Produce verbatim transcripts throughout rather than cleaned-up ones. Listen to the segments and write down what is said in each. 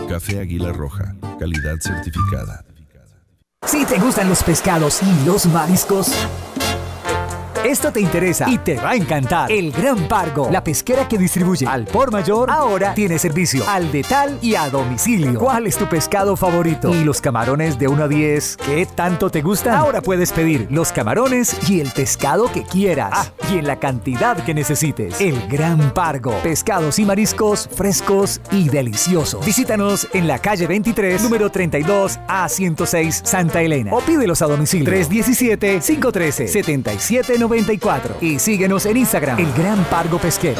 Café Águila Roja, calidad certificada. Si te gustan los pescados y los mariscos, esto te interesa y te va a encantar. El Gran Pargo, la pesquera que distribuye al por mayor, ahora tiene servicio al detal y a domicilio. ¿Cuál es tu pescado favorito? ¿Y los camarones de uno a diez qué tanto te gustan? Ahora puedes pedir los camarones y el pescado que quieras. Ah, y en la cantidad que necesites. El Gran Pargo, pescados y mariscos frescos y deliciosos. Visítanos en la calle veintitrés, número treinta y dos A ciento seis, Santa Elena. O pídelos a domicilio tres uno siete, cinco uno tres, siete siete nueve cuatro y síguenos en Instagram, El Gran Pargo Pesquero.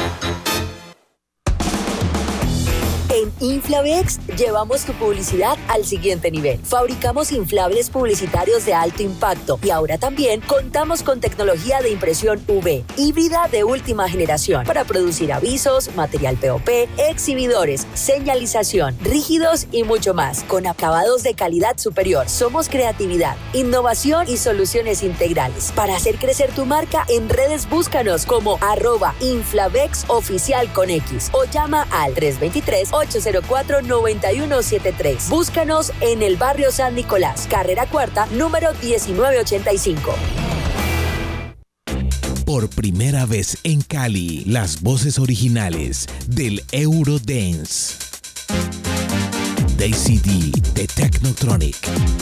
En Inflabex llevamos tu publicidad al siguiente nivel. Fabricamos inflables publicitarios de alto impacto y ahora también contamos con tecnología de impresión U V híbrida de última generación para producir avisos, material P O P, exhibidores, señalización, rígidos y mucho más, con acabados de calidad superior. Somos creatividad, innovación y soluciones integrales. Para hacer crecer tu marca en redes, búscanos como arroba Inflabex oficial con X o llama al tres dos tres, ocho cero cuatro, nueve uno siete tres. Búscanos en el barrio San Nicolás, carrera cuarta, número diecinueve ochenta y cinco. Por primera vez en Cali, las voces originales del Eurodance. Daisy D de Technotronic.